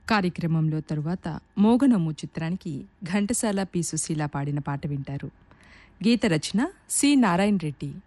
కార్యక్రమంలో తరువాత మోగనమ్ము చిత్రానికి ఘంటసాల పి సుశీల పాడిన పాట వింటారు. గీత రచన సి నారాయణ రెడ్డి.